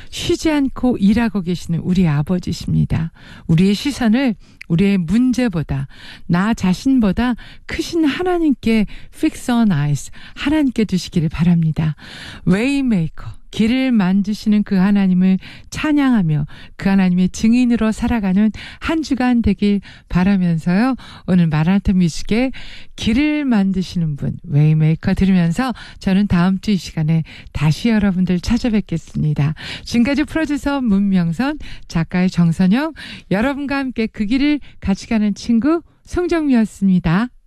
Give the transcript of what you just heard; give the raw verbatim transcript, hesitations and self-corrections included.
쉬지 않고 일하고 계시는 우리 아버지십니다. 우리의 시선을 우리의 문제보다 나 자신보다 크신 하나님께 fix on eyes, 하나님께 두시기를 바랍니다. 웨이메이커, 길을 만드시는 그 하나님을 찬양하며 그 하나님의 증인으로 살아가는 한 주간 되길 바라면서요. 오늘 마라톤 뮤직의 길을 만드시는 분 웨이메이커 들으면서 저는 다음 주 이 시간에 다시 여러분들 찾아뵙겠습니다. 지금까지 프로듀서 문명선, 작가의 정선영, 여러분과 함께 그 길을 같이 가는 친구 송정미였습니다.